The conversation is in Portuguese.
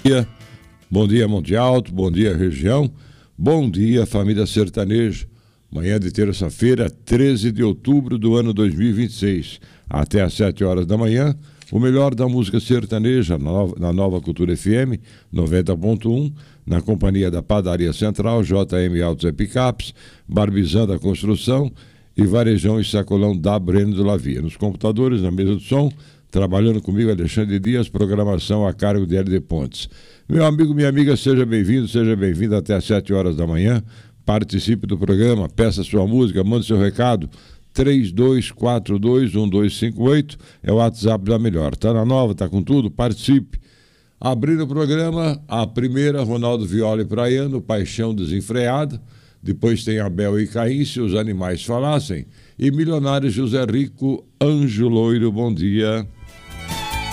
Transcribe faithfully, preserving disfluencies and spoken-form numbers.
dia, bom dia Monte Alto, bom dia região, bom dia família sertaneja. Manhã de terça-feira, treze de outubro do ano dois mil e vinte e seis, até às sete horas da manhã, o melhor da música sertaneja na Nova, na Nova Cultura F M noventa ponto um, na companhia da Padaria Central, J M Autos e Picapes, Barbizan da Construção e Varejão e Sacolão da Breno do Lavia. Nos computadores, na mesa do som, trabalhando comigo, Alexandre Dias, programação a cargo de L D Pontes. Meu amigo, minha amiga, seja bem-vindo, seja bem-vindo até às sete horas da manhã. Participe do programa, peça sua música, mande seu recado. três dois quatro dois um dois cinco oito é o WhatsApp da Melhor. Tá na nova, tá com tudo? Participe. Abrindo o programa, a primeira, Ronaldo Viola e Praiano, Paixão Desenfreada. Depois tem Abel e Caim, Se os Animais Falassem. E Milionário José Rico, Anjo Loiro, bom dia.